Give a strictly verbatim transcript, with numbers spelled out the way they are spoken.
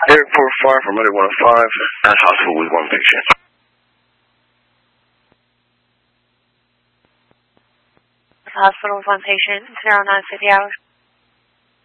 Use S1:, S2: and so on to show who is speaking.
S1: Airport fire from one oh five at hospital with one patient.
S2: Hospital with one patient, zero nine fifty hours.